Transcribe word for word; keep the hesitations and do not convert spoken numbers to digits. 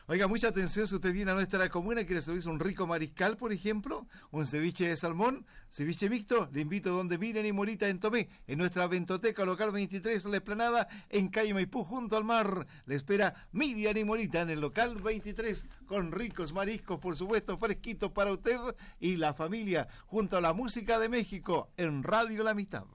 Oiga, mucha atención si usted viene a nuestra comuna y quiere servirse un rico mariscal, por ejemplo, un ceviche de salmón, ceviche mixto, le invito donde Miriam y Morita en Tomé, en nuestra ventoteca local veintitrés, La Esplanada, en calle Maipú, junto al mar. Le espera Miriam y Morita en el local veintitrés, con ricos mariscos, por supuesto, fresquitos para usted y la familia, junto a la música de México, en Radio La Amistad.